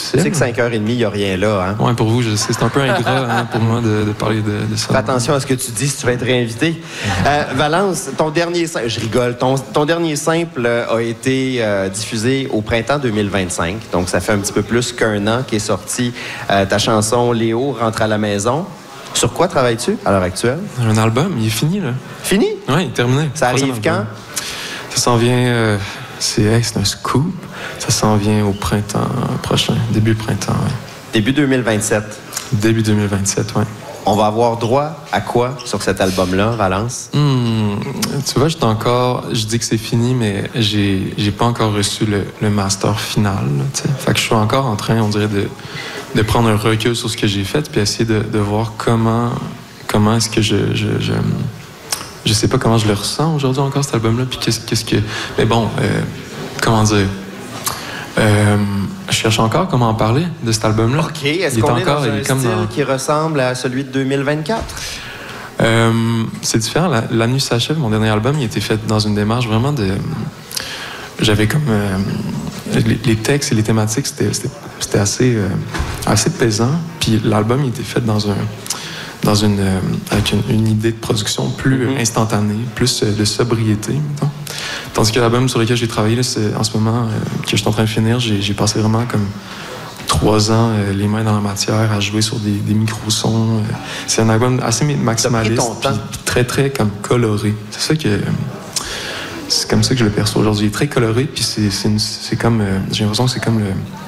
difficile. Tu sais que 5h30, il n'y a rien là. Hein? Oui, pour vous, je sais. C'est un peu ingrat pour moi de parler de ça. Fais attention à ce que tu dis si tu vas être réinvité. Valence, ton dernier simple, je rigole, ton dernier simple a été diffusé au printemps 2025. Donc, ça fait un petit peu plus qu'un an qu'est sortie ta chanson « Léo rentre à la maison ». Sur quoi travailles-tu à l'heure actuelle? Un album, il est fini, là. Fini? Oui, il est terminé. Ça arrive quand? Ça s'en vient... c'est un scoop. Ça s'en vient au printemps prochain, début printemps, oui. Début 2027. Début 2027, oui. On va avoir droit à quoi sur cet album-là, Valence? Tu vois, je dis que c'est fini, mais j'ai pas encore reçu le master final. Là, fait que je suis encore en train, on dirait, de prendre un recul sur ce que j'ai fait, puis essayer de voir comment est-ce que je sais pas comment je le ressens aujourd'hui encore, cet album-là, puis qu'est-ce que... Mais bon, comment dire... je cherche encore comment en parler de cet album-là. OK. Est-ce qu'on est dans un style qui ressemble à celui de 2024? C'est différent. La nuit s'achève, mon dernier album, il a été fait dans une démarche vraiment de... J'avais comme... les textes et les thématiques, c'était assez pesant. Puis l'album, il était fait avec une idée de production plus instantanée, plus de sobriété, mettons. Tandis que l'album sur lequel j'ai travaillé là, en ce moment, que je suis en train de finir, j'ai passé vraiment comme 3 ans les mains dans la matière à jouer sur des micro-sons. C'est un album assez maximaliste, puis très, très comme coloré. C'est comme ça que je le perçois aujourd'hui. Il est très coloré, puis c'est comme... j'ai l'impression que c'est comme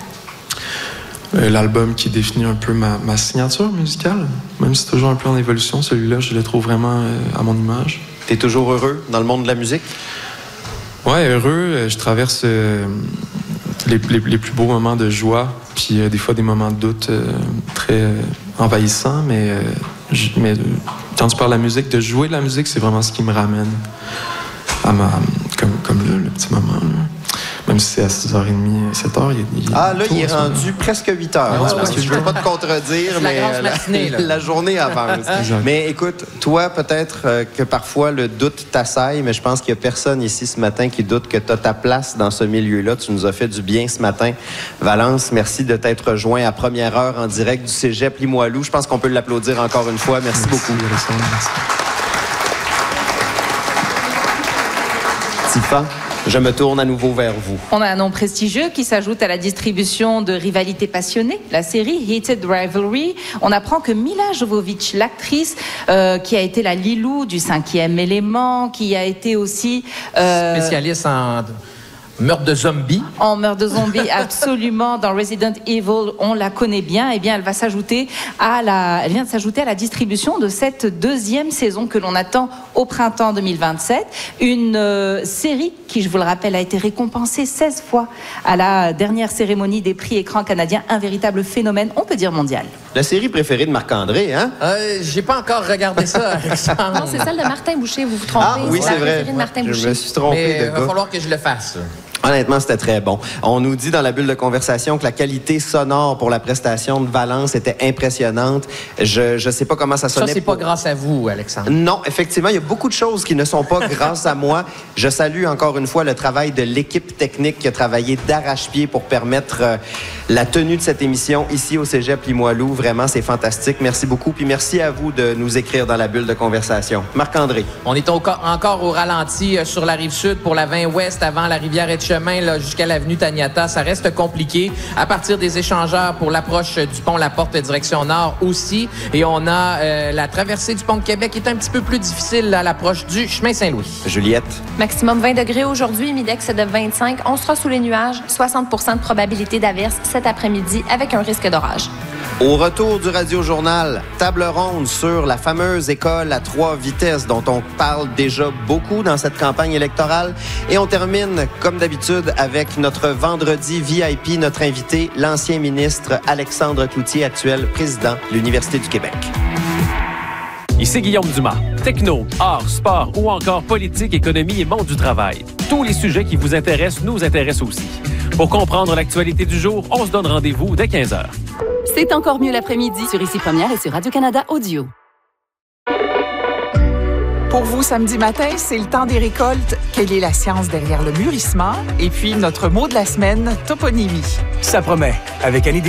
l'album qui définit un peu ma signature musicale. Même si c'est toujours un peu en évolution, celui-là, je le trouve vraiment à mon image. T'es toujours heureux dans le monde de la musique? Ouais, heureux. Je traverse les plus beaux moments de joie, puis des fois des moments de doute très envahissants, mais quand tu parles de la musique, de jouer de la musique, c'est vraiment ce qui me ramène à comme le petit moment. Là. Même si c'est à 6h30, 7h, il est rendu presque 8h. Je ne veux pas te contredire, mais la journée avance. Mais écoute, toi, peut-être que parfois le doute t'assaille, mais je pense qu'il n'y a personne ici ce matin qui doute que tu as ta place dans ce milieu-là. Tu nous as fait du bien ce matin. Valence, merci de t'être rejoint à première heure en direct du Cégep Limoilou. Je pense qu'on peut l'applaudir encore une fois. Merci beaucoup. Merci. Tifa, je me tourne à nouveau vers vous. On a un nom prestigieux qui s'ajoute à la distribution de Rivalité passionnée, la série Heated Rivalry. On apprend que Milla Jovovich, l'actrice qui a été la Lilou du 5e élément, qui a été aussi... spécialiste en... meurtre de zombies. En meurtre de zombies, absolument. Dans Resident Evil, on la connaît bien. Eh bien, elle vient de s'ajouter à la distribution de cette 2e saison que l'on attend au printemps 2027. Une série qui, je vous le rappelle, a été récompensée 16 fois à la dernière cérémonie des prix écran canadiens. Un véritable phénomène, on peut dire mondial. La série préférée de Marc-André, hein? J'ai pas encore regardé ça, Alexandre. Non, c'est celle de Martin Boucher, vous vous trompez. Ah oui, c'est vrai. De Martin Boucher. Je me suis trompé Mais de il va falloir que je le fasse. Honnêtement, c'était très bon. On nous dit dans la bulle de conversation que la qualité sonore pour la prestation de Valence était impressionnante. Je sais pas comment ça sonnait. Ça, c'est pas grâce à vous, Alexandre. Non, effectivement, il y a beaucoup de choses qui ne sont pas grâce à moi. Je salue encore une fois le travail de l'équipe technique qui a travaillé d'arrache-pied pour permettre la tenue de cette émission ici au Cégep Limoilou. Vraiment, c'est fantastique. Merci beaucoup. Puis merci à vous de nous écrire dans la bulle de conversation. Marc-André. On est encore au ralenti sur la Rive-Sud pour la 20 Ouest avant la rivière Etchemin là, jusqu'à l'avenue Taniata. Ça reste compliqué. À partir des échangeurs pour l'approche du pont La Porte direction nord aussi. Et on a la traversée du pont de Québec qui est un petit peu plus difficile à l'approche du chemin Saint-Louis. Juliette. Maximum 20 degrés aujourd'hui, Midex de 25. On sera sous les nuages. 60 % de probabilité d'averse cet après-midi avec un risque d'orage. Au retour du Radio-Journal, table ronde sur la fameuse école à 3 vitesses dont on parle déjà beaucoup dans cette campagne électorale. Et on termine, comme d'habitude, avec notre vendredi VIP, notre invité, l'ancien ministre Alexandre Cloutier, actuel président de l'Université du Québec. Ici Guillaume Dumas. Techno, art, sport ou encore politique, économie et monde du travail. Tous les sujets qui vous intéressent nous intéressent aussi. Pour comprendre l'actualité du jour, on se donne rendez-vous dès 15h. C'est encore mieux l'après-midi sur Ici Première et sur Radio-Canada Audio. Pour vous, samedi matin, c'est le temps des récoltes. Quelle est la science derrière le mûrissement? Et puis, notre mot de la semaine, toponymie. Ça promet. Avec Annie